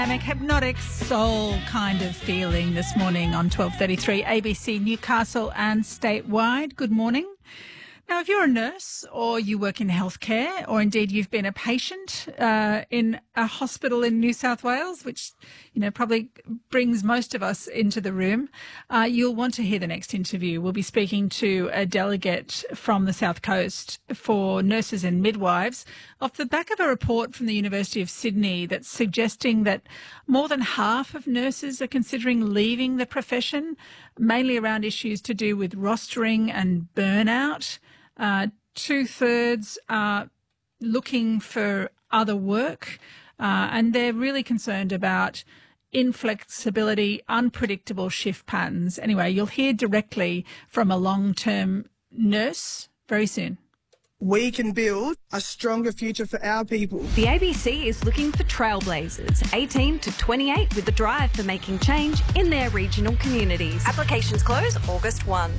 Hypnotic soul kind of feeling this morning on 12:33 ABC Newcastle and statewide. Good morning. Now, if you're a nurse or you work in healthcare, or indeed you've been a patient in a hospital in New South Wales, which, probably brings most of us into the room, you'll want to hear the next interview. We'll be speaking to a delegate from the South Coast for nurses and midwives off the back of a report from the University of Sydney that's suggesting that more than half of nurses are considering leaving the profession, mainly around issues to do with rostering and burnout. 2/3 are looking for other work, and they're really concerned about inflexibility, unpredictable shift patterns. Anyway, you'll hear directly from a long-term nurse very soon. We can build a stronger future for our people. The ABC is looking for trailblazers, 18 to 28, with the drive for making change in their regional communities. Applications close August 1.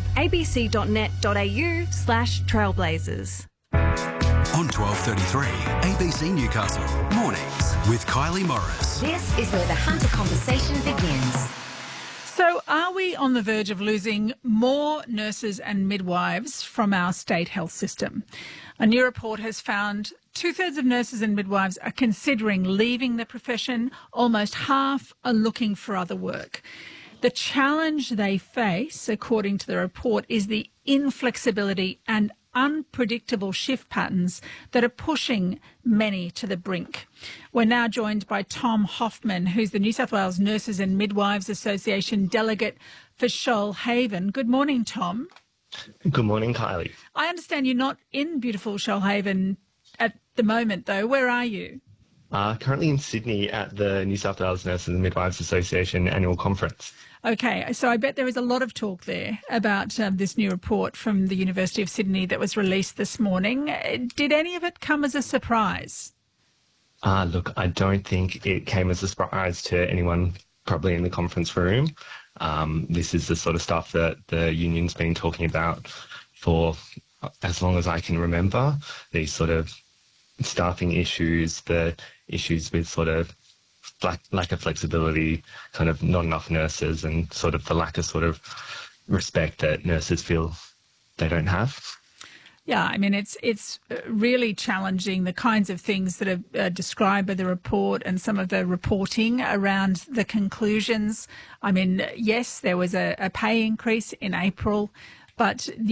abc.net.au/trailblazers. On 12:33 ABC Newcastle Mornings with Kylie Morris. This is where the Hunter conversation begins. So are we on the verge of losing more nurses and midwives from our state health system? A new report has found 2/3 of nurses and midwives are considering leaving the profession. Almost half are looking for other work. The challenge they face, according to the report, is the inflexibility and unpredictable shift patterns that are pushing many to the brink. We're now joined by Tom Hoffman, who's the New South Wales Nurses and Midwives Association delegate for Shoalhaven. Good morning, Tom. Good morning, Kylie. I understand you're not in beautiful Shoalhaven at the moment, though. Where are you? Currently in Sydney at the New South Wales Nurses and Midwives Association annual conference. Okay, so I bet there is a lot of talk there about this new report from the University of Sydney that was released this morning. Did any of it come as a surprise? Look, I don't think it came as a surprise to anyone probably in the conference room. This is the sort of stuff that the union's been talking about for as long as I can remember. These sort of staffing issues, the issues with sort of lack of flexibility, kind of not enough nurses, and sort of the lack of sort of respect that nurses feel they don't have. Yeah, I mean, it's really challenging, the kinds of things that are described by the report and some of the reporting around the conclusions. I mean, yes, there was a pay increase in April, but